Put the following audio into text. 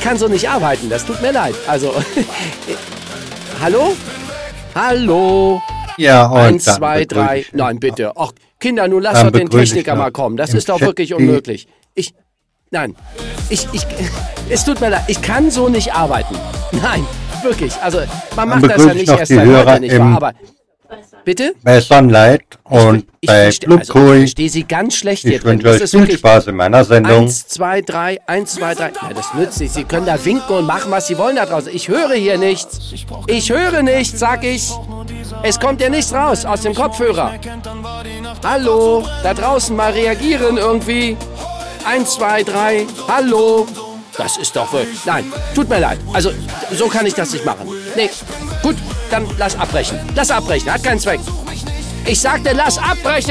kann so nicht arbeiten, das tut mir leid. Also, hallo? Hallo? Ja, und 1, dann 2, 3. begrüße ich Nein, bitte. Ach, Kinder, nun lass Dann doch den begrüße ich Techniker noch mal kommen. Das im ist doch Chat wirklich die- unmöglich. Es tut mir leid, ich kann so nicht arbeiten. Nein, wirklich. Also, man Dann macht das ja begrüße ich nicht noch erst die seit Hörer heute, nicht wahr? im- Aber, bitte? bei Sunlight und bei ich Blubkui. verstehe Sie ganz schlecht hier Ich drin. wünsche euch viel Spaß in meiner Sendung. 1, 2, 3, 1, 2, 3. Ja, das nützt nicht. Sie können da winken und machen, was Sie wollen da draußen. Ich höre hier nichts. Ich höre nichts, sag ich. Es kommt ja nichts raus aus dem Kopfhörer. Hallo, da draußen mal reagieren irgendwie. 1, 2, 3. Hallo. Das ist doch wirklich... Nein, tut mir leid. Also, so kann ich das nicht machen. Nee, gut, dann lass abbrechen. Lass abbrechen, hat keinen Zweck. Ich sagte, lass abbrechen.